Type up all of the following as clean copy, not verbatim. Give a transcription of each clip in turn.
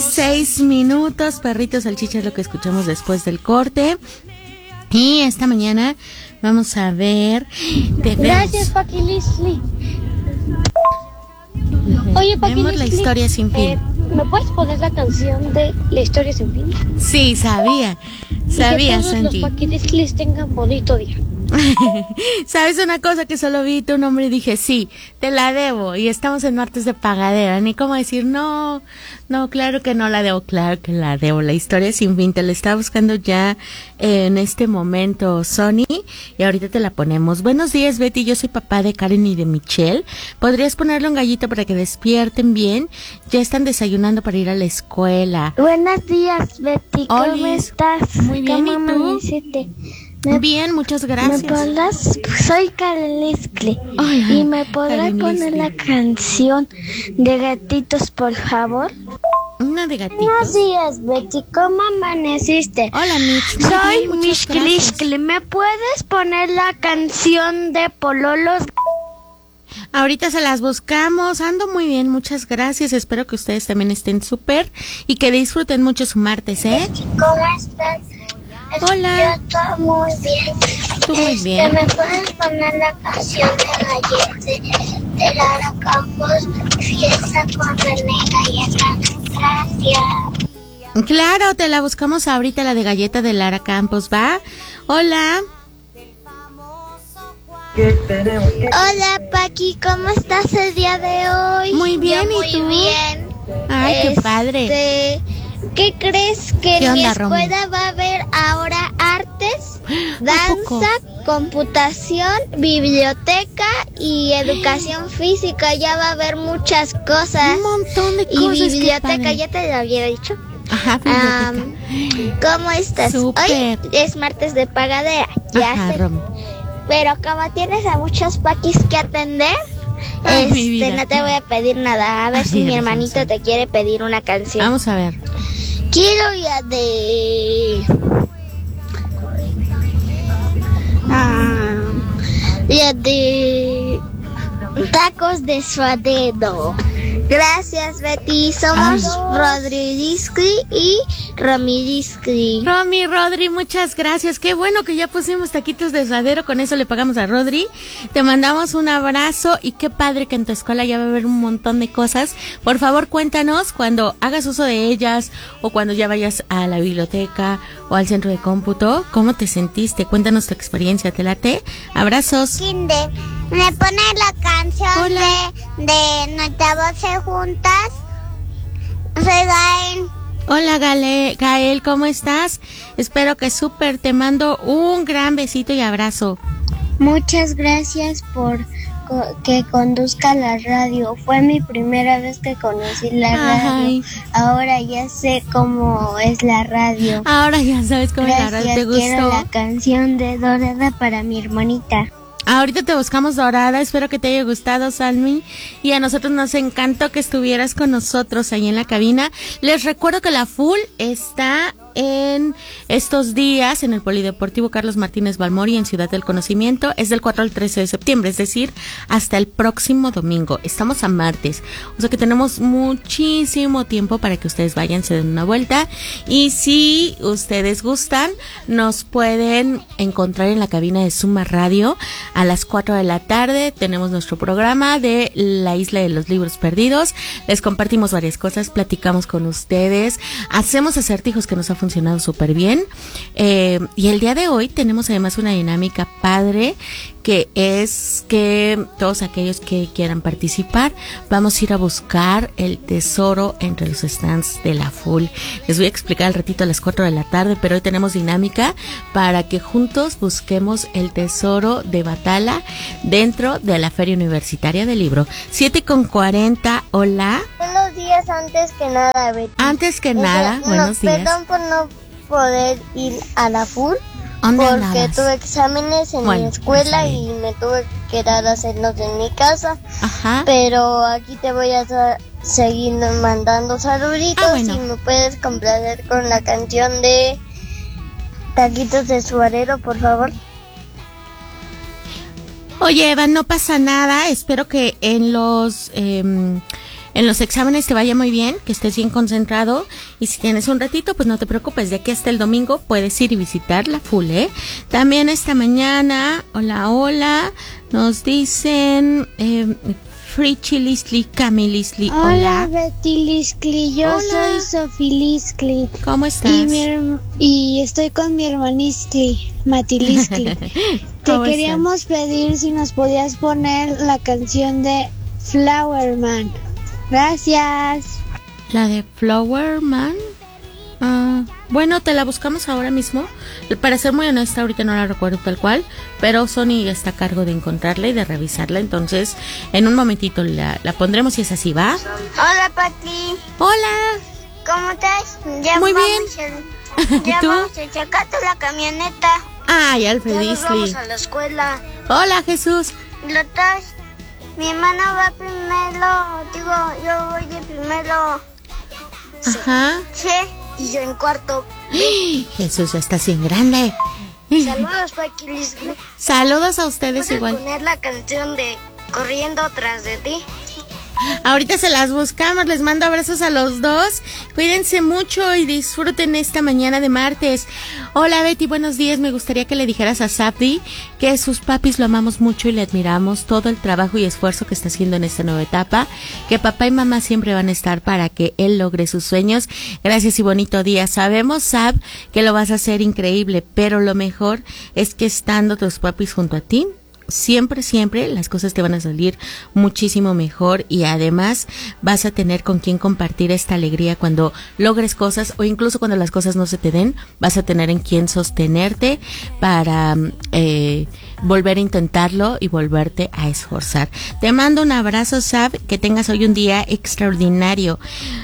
6 minutos, perritos salchicha es lo que escuchamos después del corte. Y esta mañana vamos a ver... Gracias, Paqui Leslie. Oye, Paqui Vemos Leslie, la historia sin fin. ¿me puedes poner la canción de La historia sin fin? Sí, sabía, Y que todos Santi. los Paqui Leslies tengan bonito día. ¿Sabes una cosa que solo vi tu nombre y dije, sí, te la debo? Y estamos en martes de pagadera, ni cómo decir, no, claro que no la debo, claro que la debo. La historia sin fin, te la estaba buscando ya en este momento, Sony, y ahorita te la ponemos. Buenos días, Betty, yo soy papá de Karen y de Michelle. ¿Podrías ponerle un gallito para que despierten bien? Ya están desayunando para ir a la escuela. Buenos días, Betty, ¿cómo Olis, estás? muy bien, ¿Cómo ¿y tú? amaneciste? Bien, muchas gracias. ¿Me podrás? Soy Karen Leslie. Ay, ¿Y me podrás Karen poner Leslie. la canción de gatitos, por favor? Una de Buenos gatitos. días, Betty, ¿cómo amaneciste? Hola, Mitch. Muy Soy bien, muchas Mish gracias. Leslie. ¿Me puedes poner la canción de Pololos? Ahorita se las buscamos. Ando muy bien, muchas gracias. Espero que ustedes también estén súper y que disfruten mucho su martes, ¿eh? ¿Cómo estás? Hola. Yo estoy muy bien. Tú muy bien. ¿Me puedes poner la canción de Galleta de Lara Campos? Fiesta con René Galleta. Gracias. Claro, te la buscamos ahorita, la de galleta de Lara Campos, ¿va? Hola. Hola, Paqui, ¿cómo estás el día de hoy? Muy bien, Yo ¿y tú? Muy bien. Ay, qué padre. ¿Qué crees que ¿Qué en mi onda, Romy? escuela va a haber ahora artes, ¿A poco? danza, computación, biblioteca y educación física? Ya va a haber muchas cosas. Un montón de Y cosas. qué biblioteca, padre. ya te lo había dicho. Ajá, biblioteca. ¿Cómo estás? Súper. Hoy es martes de pagadera, ya Ajá, sé. Romy. Pero como tienes a muchos paquis que atender, Ay, mi vida. no te voy a pedir nada. A ver Ay, si mi eres hermanito un te quiere pedir una canción. Vamos a ver. Quiero ya de... ya de... tacos de suadero. Gracias, Betty. Somos Rodríguez y Ramírez. Romy, Rodri, muchas gracias. Qué bueno que ya pusimos taquitos de suadero. Con eso le pagamos a Rodri. Te mandamos un abrazo y qué padre que en tu escuela ya va a haber un montón de cosas. Por favor, cuéntanos cuando hagas uso de ellas o cuando ya vayas a la biblioteca o al centro de cómputo. ¿Cómo te sentiste? Cuéntanos tu experiencia. ¿Te late? Abrazos. Kinde, ¿me pones la canción Hola. de Nuestra Voz Juntas? Soy Gael. Hola, Gael, ¿cómo estás? Espero que súper. Te mando un gran besito y abrazo. Muchas gracias por que conduzca la radio. Fue mi primera vez que conocí la radio. Ay. Ahora ya sé cómo es la radio. Ahora ya sabes cómo es la radio. Gracias, ¿Te quiero gustó? la canción de Dorada para mi hermanita. Ahorita te buscamos Dorada, espero que te haya gustado, Salmi, y a nosotros nos encantó que estuvieras con nosotros ahí en la cabina. Les recuerdo que la Full está en estos días en el Polideportivo Carlos Martínez Balmori en Ciudad del Conocimiento. Es del 4 al 13 de septiembre, es decir, hasta el próximo domingo. Estamos a martes, o sea que tenemos muchísimo tiempo para que ustedes vayan, se den una vuelta, y si ustedes gustan, nos pueden encontrar en la cabina de Suma Radio a las 4 de la tarde. Tenemos nuestro programa de la Isla de los Libros Perdidos. Les compartimos varias cosas, platicamos con ustedes, hacemos acertijos que nos ha funcionado súper bien. Y el día de hoy tenemos además una dinámica padre, que es que todos aquellos que quieran participar, vamos a ir a buscar el tesoro entre los stands de la Full. Les voy a explicar al ratito a las 4 de la tarde, pero hoy tenemos dinámica para que juntos busquemos el tesoro de Batala dentro de la Feria Universitaria del Libro. 7:40, hola. Buenos días, antes que nada, Betty. Antes que nada, buenos días. Perdón por no poder ir a la FUR, ¿Dónde porque andabas? tuve exámenes en Bueno, mi escuela pues, y me tuve que quedar a hacerlos en mi casa. Ajá. Pero aquí te voy a seguir mandando saluditos. Bueno. Y me puedes complacer con la canción de Taquitos de Suadero, por favor. Oye, Eva, no pasa nada. Espero que en los en los exámenes te vaya muy bien, que estés bien concentrado, y si tienes un ratito, pues no te preocupes, de aquí hasta el domingo puedes ir y visitar la full, ¿eh? También esta mañana, hola, nos dicen, Frichi Lisli, Camilisli, hola. Hola, Betty Lisli, yo soy Sofi Lisli. ¿Cómo estás? Y estoy con mi hermanisli, Mati Lisli. Te queríamos pedir si nos podías poner la canción de Flower Man. Gracias. ¿La de Flower Man? Bueno, te la buscamos ahora mismo. Para ser muy honesta, ahorita no la recuerdo tal cual, pero Sony está a cargo de encontrarla y de revisarla. Entonces, en un momentito la pondremos si es así, ¿va? Hola, Pati. Hola. ¿Cómo estás? Muy bien. Ya ¿Tú? vamos a sacarte la camioneta. Ay, Alfred Ya nos vamos Isley. a la escuela. Hola, Jesús. Mi hermana va primero. Yo voy de primero. Ajá. Sí. Y yo en cuarto. Jesús ya está así en grande. Saludos, Pati Lisli. Saludos a ustedes ¿Puedes igual. poner la canción de Corriendo tras de ti? Ahorita se las buscamos, les mando abrazos a los dos. Cuídense mucho y disfruten esta mañana de martes. Hola Betty, buenos días. Me gustaría que le dijeras a Sabdi que sus papis lo amamos mucho y le admiramos todo el trabajo y esfuerzo que está haciendo en esta nueva etapa. Que papá y mamá siempre van a estar para que él logre sus sueños. Gracias y bonito día. Sabemos, Sab, que lo vas a hacer increíble, pero lo mejor es que estando tus papis junto a ti, siempre las cosas te van a salir muchísimo mejor y además vas a tener con quien compartir esta alegría cuando logres cosas o incluso cuando las cosas no se te den, vas a tener en quien sostenerte para volver a intentarlo y volverte a esforzar. Te mando un abrazo, Sab, que tengas hoy un día extraordinario.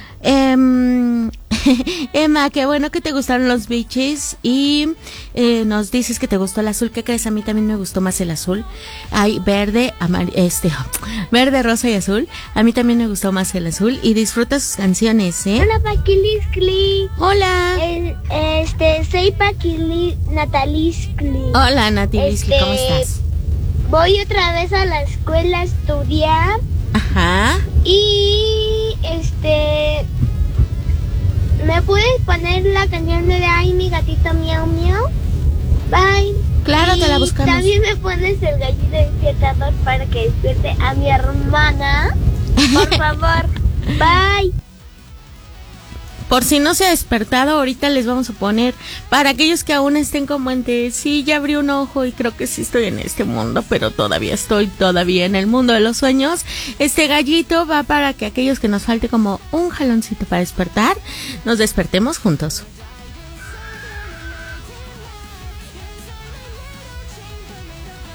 Emma, qué bueno que te gustaron los beaches y nos dices que te gustó el azul. ¿Qué crees? A mí también me gustó más el azul. Hay verde, verde, rosa y azul. A mí también me gustó más el azul y disfruta sus canciones, ¿eh? Hola, Paquilisli. Hola. Soy Natalisli. Hola, Natilisli, ¿cómo estás? Voy otra vez a la escuela a estudiar. Ajá. Y ¿me puedes poner la canción de Ay, mi gatito miau miau? Bye. Claro, te la buscamos. También me pones el gallito despertador para que despierte a mi hermana. Por favor. Bye. Por si no se ha despertado, ahorita les vamos a poner, para aquellos que aún estén como sí, ya abrí un ojo y creo que sí estoy en este mundo, pero estoy en el mundo de los sueños. Este gallito va para que aquellos que nos falte como un jaloncito para despertar, nos despertemos juntos.